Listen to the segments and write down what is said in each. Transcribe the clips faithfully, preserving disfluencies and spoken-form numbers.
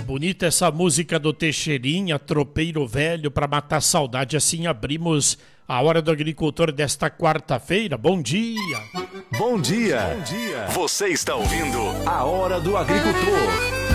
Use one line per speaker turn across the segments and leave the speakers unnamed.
Bonita essa música do Teixeirinha, Tropeiro Velho, para matar saudade. Assim abrimos a Hora do Agricultor desta quarta-feira. Bom dia!
Bom dia! Bom dia! Você está ouvindo a Hora do Agricultor.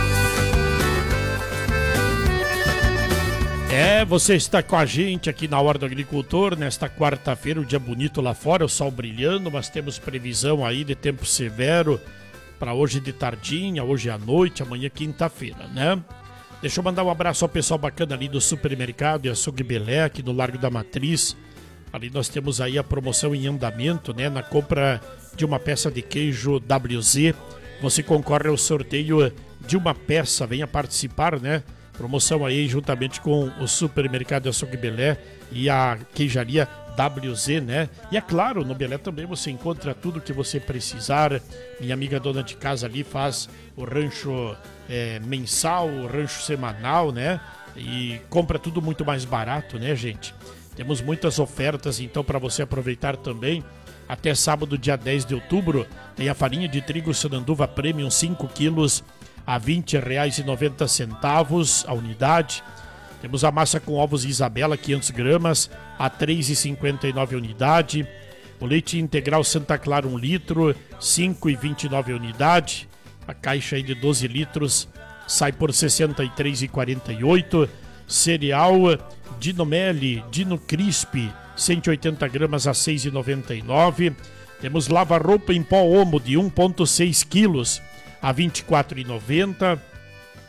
É, você está com a gente aqui na Hora do Agricultor nesta quarta-feira, um dia bonito lá fora, o sol brilhando, mas temos previsão aí de tempo severo para hoje de tardinha, hoje à noite, amanhã quinta-feira, né? Deixa eu mandar um abraço ao pessoal bacana ali do Supermercado e Açougue Belé, aqui no Largo da Matriz. Ali nós temos aí a promoção em andamento, né? Na compra de uma peça de queijo W Z, você concorre ao sorteio de uma peça, venha participar, né? Promoção aí juntamente com o Supermercado Açougue Belé e a queijaria W Z, né? E é claro, no Belé também você encontra tudo que você precisar. Minha amiga dona de casa ali faz o rancho é, mensal, o rancho semanal, né? E compra tudo muito mais barato, né, gente? Temos muitas ofertas, então, para você aproveitar também. Até sábado, dia dez de outubro, tem a farinha de trigo Sananduva Premium cinco quilos a vinte reais e noventa centavos a unidade. Temos a massa com ovos Isabela, quinhentas gramas, a três reais e cinquenta e nove a unidade. O leite integral Santa Clara, um litro, cinco reais e vinte e nove a unidade. A caixa aí de doze litros sai por sessenta e três reais e quarenta e oito. Cereal Dino Meli, Dino Crisp, cento e oitenta gramas a seis reais e noventa e nove. Temos lava-roupa em pó Omo de um vírgula seis quilos a vinte e quatro reais e noventa centavos.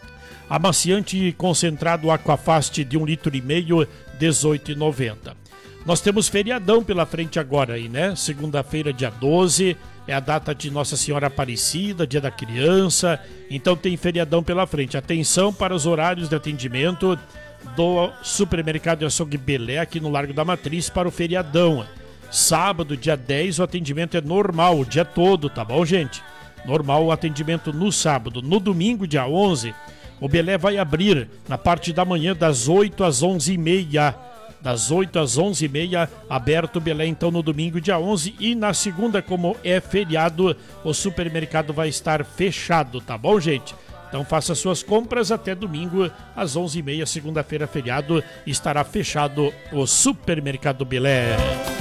Amaciante concentrado Aquafast de um litro e meio, dezoito reais e noventa centavos. Nós temos feriadão pela frente agora aí, né? Segunda-feira, dia doze, é a data de Nossa Senhora Aparecida, dia da criança. Então tem feriadão pela frente. Atenção para os horários de atendimento do Supermercado Açougue Belé aqui no Largo da Matriz para o feriadão. Sábado, dia dez, o atendimento é normal, o dia todo, tá bom, gente? Normal o atendimento no sábado. No domingo, dia onze, o Belé vai abrir na parte da manhã das oito às onze e meia. Das oito às onze e meia, aberto o Belé então no domingo, dia onze. E na segunda, como é feriado, o supermercado vai estar fechado, tá bom, gente? Então faça suas compras até domingo às onze e meia, segunda-feira feriado, estará fechado o Supermercado Belé.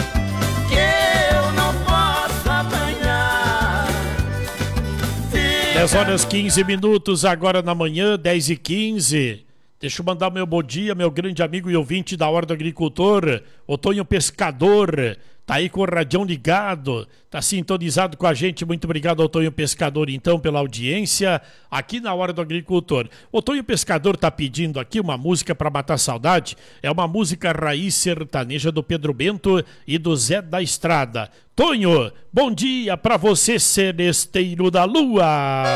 dez horas e quinze minutos agora na manhã, dez e quinze. Deixa eu mandar meu bom dia, meu grande amigo e ouvinte da Hora do Agricultor, o Tonho Pescador. Tá aí com o radião ligado, tá sintonizado com a gente. Muito obrigado ao Tonho Pescador, então, pela audiência aqui na Hora do Agricultor. O Tonho Pescador tá pedindo aqui uma música para matar saudade. É uma música raiz sertaneja do Pedro Bento e do Zé da Estrada. Tonho, bom dia para você, seresteiro da lua.